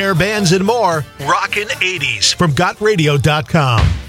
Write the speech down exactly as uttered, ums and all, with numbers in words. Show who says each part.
Speaker 1: on-air bands, and more. Rockin' eighties from got radio dot com.